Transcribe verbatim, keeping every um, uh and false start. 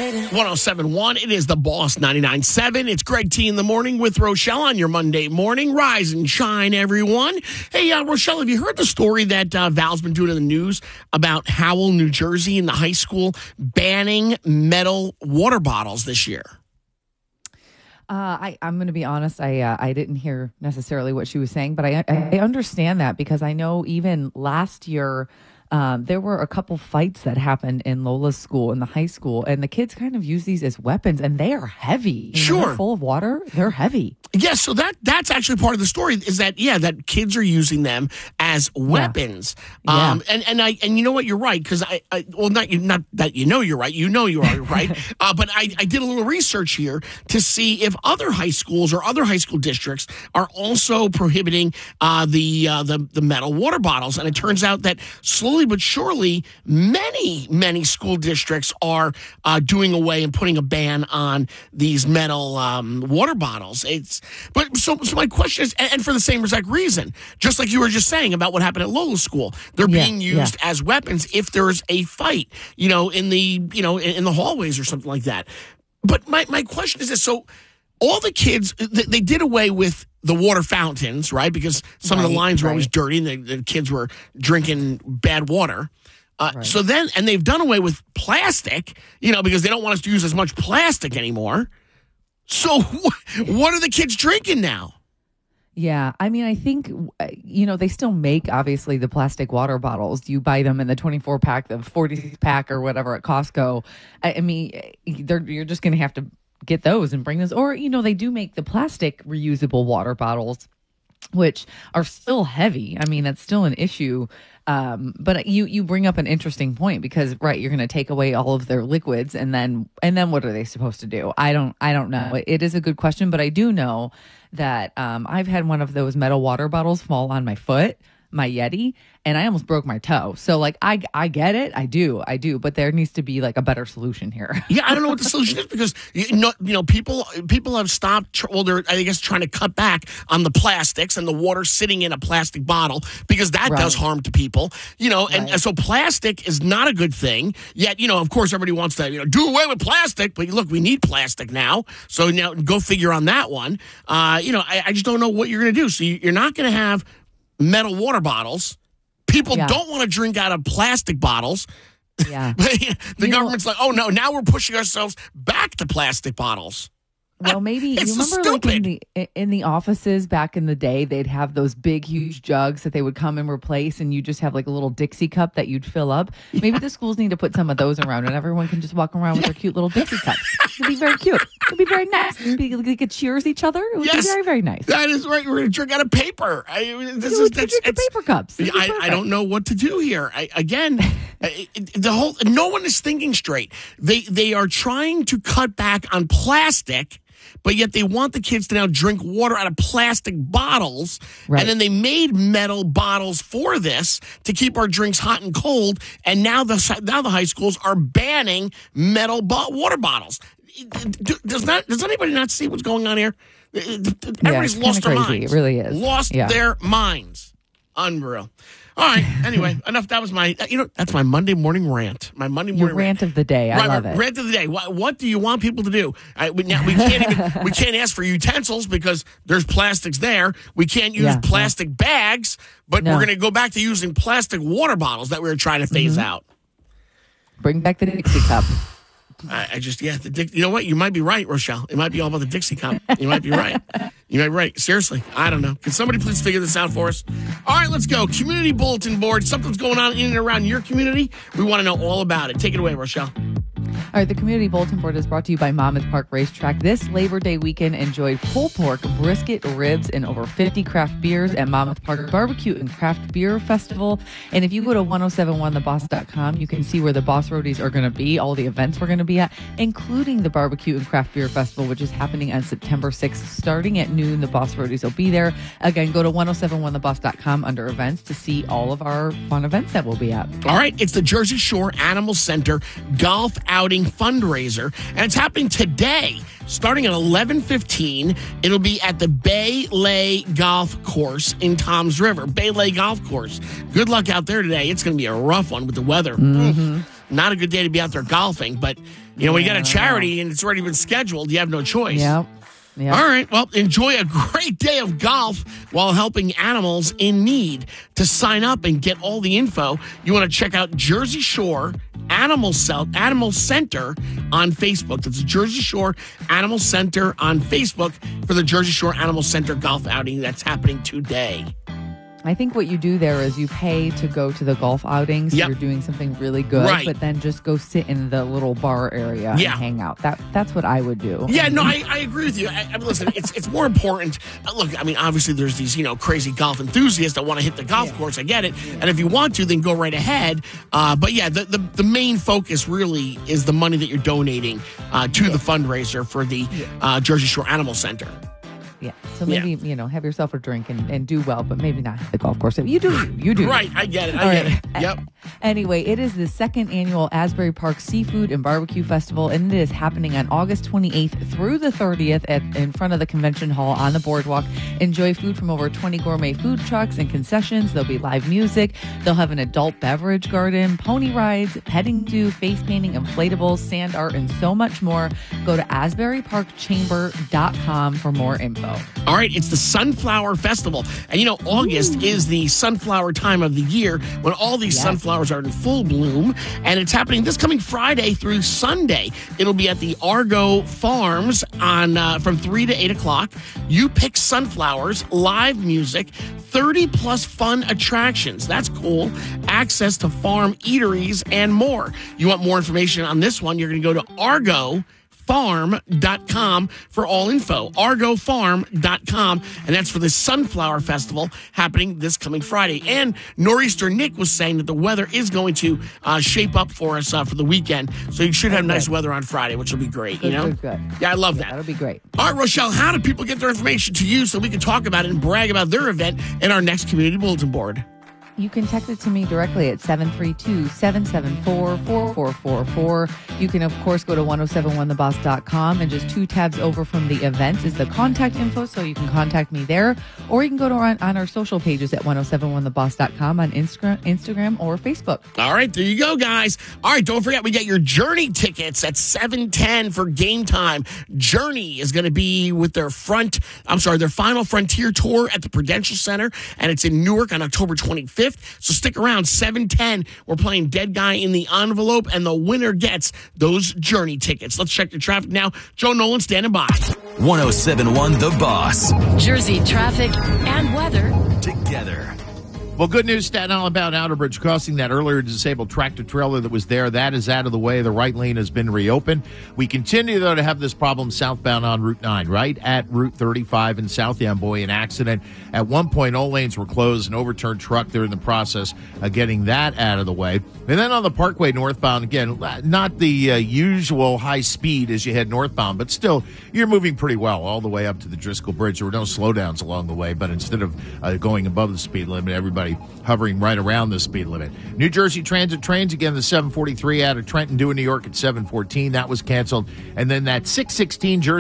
one oh seven point one, it is the Boss ninety-nine point seven. It's Greg T in the morning with Rochelle on your Monday morning. Rise and shine, everyone. Hey, uh, Rochelle, have you heard the story that uh, Val's been doing in the news about Howell, New Jersey, in the high school banning metal water bottles this year? Uh, I, I'm going to be honest. I uh, I didn't hear necessarily what she was saying, but I, I I understand that because I know even last year um, there were a couple fights that happened in Lola's school, in the high school, and the kids kind of use these as weapons, and they are heavy. Sure, when they're full of water. They're heavy. Yes, yeah, so that that's actually part of the story is that yeah, that kids are using them as weapons. Yeah. Um, yeah. and and I and you know what, you're right because I, I well not you not that you know you're right, you know you are right. uh, but I I did a little research here to see if other high schools or other high school districts are also prohibiting uh, the uh, the the metal water bottles, and it turns out that slowly but surely many many school districts are uh, doing away and putting a ban on these metal um, water bottles. It's But so, so my question is, and, and for the same exact reason, just like you were just saying about what happened at Lola's school, they're yeah, being used yeah. as weapons if there's a fight, you know, in the, you know, in, in the hallways or something like that. But my, my question is this. So all the kids, they, they did away with the water fountains, right? Because some right, of the lines were right. always dirty and the, the kids were drinking bad water. Uh, right. So then, and they've done away with plastic, you know, because they don't want us to use as much plastic anymore. So what are the kids drinking now? Yeah, I mean, I think, you know, they still make, obviously, the plastic water bottles. You buy them in the twenty-four pack, the forty pack or whatever at Costco. I, I mean, they're, you're just going to have to get those and bring those. Or, you know, they do make the plastic reusable water bottles, which are still heavy. I mean, that's still an issue. Um, but you you bring up an interesting point because, right, you're going to take away all of their liquids and then and then what are they supposed to do? I don't I don't know. It, it is a good question, but I do know that um, I've had one of those metal water bottles fall on my foot, my Yeti, and I almost broke my toe. So, like, I I get it. I do. I do. But there needs to be, like, a better solution here. Yeah, I don't know what the solution is because, you know, you know people people have stopped, well, they're, I guess, trying to cut back on the plastics and the water sitting in a plastic bottle because that Right. does harm to people, you know, and, Right. and so plastic is not a good thing. Yet, you know, of course, everybody wants to, you know, do away with plastic. But look, we need plastic now. So now go figure on that one. Uh, you know, I, I just don't know what you're going to do. So you, you're not going to have metal water bottles. People Yeah. don't want to drink out of plastic bottles. Yeah. the You government's know, like, oh, no, now we're pushing ourselves back to plastic bottles. Well, maybe you It's remember stupid. like in the in the offices back in the day, they'd have those big, huge jugs that they would come and replace, and you just have like a little Dixie cup that you'd fill up. Maybe the schools need to put some of those around, and everyone can just walk around with their cute little Dixie cups. It'd be very cute. It'd be very nice. It'd be, they could cheers each other. It would Yes. be very, very nice. That is right. We're going to drink out of paper. I, this You is would that's, drink the it's- paper cups. It'd be I, I perfect. don't know what to do here. I, again, it, it- the whole no one is thinking straight. They they are trying to cut back on plastic, but yet they want the kids to now drink water out of plastic bottles. Right. And then they made metal bottles for this to keep our drinks hot and cold. And now the now the high schools are banning metal bo- water bottles. Does not does anybody not see what's going on here? Everybody's it's lost their kinda crazy. minds. It really is. Lost Yeah. their minds. Unreal. All right. Anyway, enough. That was my, you know, that's my Monday morning rant. My Monday Your morning rant of the day. I Right, love right, it. Rant of the day. What, what do you want people to do? I, we, now, we can't even we can't ask for utensils because there's plastics there. We can't use Yeah, plastic bags, but No. we're going to go back to using plastic water bottles that we were trying to phase Mm-hmm. out. Bring back the Dixie cup. I, I just, yeah, the Dick, you know what? You might be right, Rochelle. It might be all about the Dixie cup. You might be right. You might be right. Seriously, I don't know. Can somebody please figure this out for us? All right, let's go. Community bulletin board. Something's going on in and around your community. We want to know all about it. Take it away, Rochelle. All right, the Community Bulletin Board is brought to you by Monmouth Park Racetrack. This Labor Day weekend, enjoy pulled pork, brisket, ribs, and over fifty craft beers at Monmouth Park Barbecue and Craft Beer Festival. And if you go to ten seventy-one the boss dot com, you can see where the Boss Roadies are going to be, all the events we're going to be at, including the Barbecue and Craft Beer Festival, which is happening on September sixth. Starting at noon, the Boss Roadies will be there. Again, go to ten seventy-one the boss dot com under events to see all of our fun events that we'll be at. All right, it's the Jersey Shore Animal Center Golf Outing Fundraiser, and it's happening today, starting at eleven fifteen. It'll be at the Bay Lay Golf Course in Toms River. Bay Lay Golf Course. Good luck out there today. It's going to be a rough one with the weather. Mm-hmm. not a good day to be out there golfing. But, you know, when you got a charity and it's already been scheduled, you have no choice. Yep. Yep. All right. Well, enjoy a great day of golf while helping animals in need. To sign up and get all the info, you want to check out Jersey Shore Animal Cell, Animal Center on Facebook. That's Jersey Shore Animal Center on Facebook for the Jersey Shore Animal Center golf outing that's happening today. I think what you do there is you pay to go to the golf outing, so yep. you're doing something really good, right. but then just go sit in the little bar area yeah. and hang out. That That's what I would do. Yeah, no, I, I agree with you. I, I mean, listen, it's it's more important. Uh, look, I mean, obviously there's these, you know, crazy golf enthusiasts that want to hit the golf yeah. course. I get it. Yeah. And if you want to, then go right ahead. Uh, but yeah, the, the, the main focus really is the money that you're donating uh, to yeah. the fundraiser for the yeah. uh, Jersey Shore Animal Center. Yeah, so maybe, yeah. you know, have yourself a drink and, and do well, but maybe not hit the golf course. You do, you do. Right, I get it, I All get right. it. Yep. Anyway, it is the second annual Asbury Park Seafood and Barbecue Festival, and it is happening on August twenty-eighth through the thirtieth at, in front of the Convention Hall on the boardwalk. Enjoy food from over twenty gourmet food trucks and concessions. There'll be live music. They'll have an adult beverage garden, pony rides, petting zoo, face painting, inflatables, sand art, and so much more. Go to asbury park chamber dot com for more info. All right, it's the Sunflower Festival. And, you know, August Ooh. is the sunflower time of the year when all these yes. sunflowers are in full bloom. And it's happening this coming Friday through Sunday. It'll be at the Argo Farms on uh, from three to eight o'clock. You pick sunflowers, live music, thirty plus fun attractions. That's cool. Access to farm eateries and more. You want more information on this one, you're going to go to Argo farm dot com for all info. argo farm dot com, and that's for the Sunflower Festival happening this coming Friday. And Nor'easter Nick was saying that the weather is going to uh, shape up for us uh, for the weekend, so you should have good. nice weather on Friday, which will be great. Good, you know, good, good. Yeah, I love yeah, that. That'll be great. All right, Rochelle, how do people get their information to you so we can talk about it and brag about their event in our next community bulletin board? You can text it to me directly at seven three two, seven seven four, four four four four. You can, of course, go to ten seventy-one the boss dot com, and just two tabs over from the events is the contact info, so you can contact me there. Or you can go to our, on our social pages at ten seventy-one the boss dot com on Instagram, Instagram or Facebook. All right, there you go, guys. All right, don't forget, we got your Journey tickets at seven ten for game time. Journey is going to be with their front, I'm sorry, their final Frontier Tour at the Prudential Center, and it's in Newark on October twenty-fifth. So stick around, seven ten. We're playing Dead Guy in the Envelope, and the winner gets those Journey tickets. Let's check the traffic now. Joe Nolan standing by. ten seventy-one The Boss. Jersey traffic and weather together. Well, good news, Staten Island bound Outerbridge crossing, that earlier disabled tractor trailer that was there. That is out of the way. The right lane has been reopened. We continue, though, to have this problem southbound on Route nine, right at Route thirty-five in South Amboy. An accident. At one point, all lanes were closed. An overturned truck. They're in the process of getting that out of the way. And then on the Parkway northbound, again, not the uh, usual high speed as you head northbound, but still, you're moving pretty well all the way up to the Driscoll Bridge. There were no slowdowns along the way, but instead of uh, going above the speed limit, everybody hovering right around the speed limit. New Jersey Transit trains, again, the seven forty-three out of Trenton due in New York at seven fourteen. That was canceled. And then that six sixteen Jersey